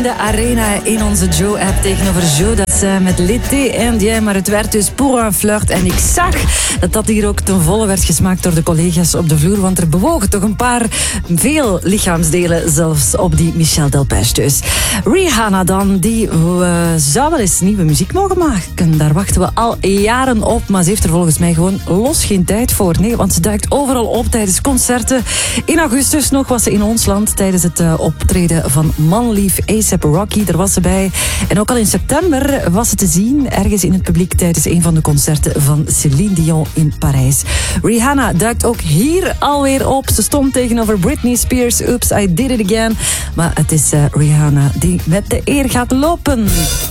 de arena in onze Joe-app tegenover Joe Dassin met L'été indien. Maar het werd dus pour un flirt. En ik zag dat hier ook ten volle werd gesmaakt door de collega's op de vloer. Want er bewogen toch een paar, veel lichaamsdelen zelfs op die Michel Delpech dus. Rihanna dan, die zou wel eens nieuwe muziek mogen maken. Daar wachten we al jaren op. Maar ze heeft er volgens mij gewoon los geen tijd voor. Nee, want ze duikt overal op tijdens concerten. In augustus nog was ze in ons land tijdens het optreden van Manlief A$AP Rocky. Daar was ze bij. En ook al in september was ze te zien ergens in het publiek tijdens een van de concerten van Céline Dion in Parijs. Rihanna duikt ook hier alweer op. Ze stond tegenover Britney Spears. Oops, I did it again. Maar het is Rihanna die met de eer gaat lopen.